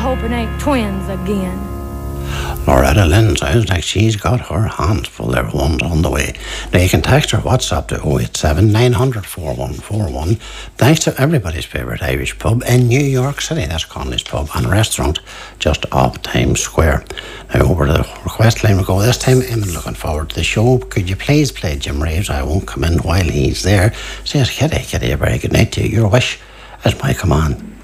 hope it ain't twins again. Loretta Lynn sounds like she's got her hands full. Everyone's on the way. Now you can text or WhatsApp to 087 900 4141. Thanks to everybody's favourite Irish pub in New York City. That's Connolly's Pub and Restaurant just off Times Square. Now over to the request line we go. This time I'm looking forward to the show. Could you please play Jim Reeves? I won't come in while he's there. Says Kitty, a very good night to you. Your wish is my command.